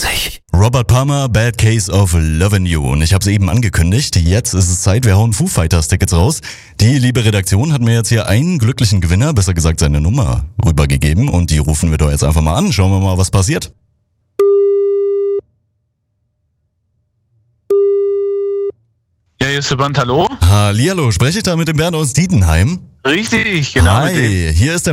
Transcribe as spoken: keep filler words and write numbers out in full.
sich. Robert Palmer, Bad Case of Lovin' You. Und ich habe es eben angekündigt. Jetzt ist es Zeit, wir hauen Foo Fighters Tickets raus. Die liebe Redaktion hat mir jetzt hier einen glücklichen Gewinner, besser gesagt seine Nummer, rübergegeben. Und die rufen wir doch jetzt einfach mal an. Schauen wir mal, was passiert. Ja, hier ist der Band, hallo? Hallihallo, spreche ich da mit dem Bernd aus Dietenheim? Richtig, genau. Hi, Mit dem. hier ist der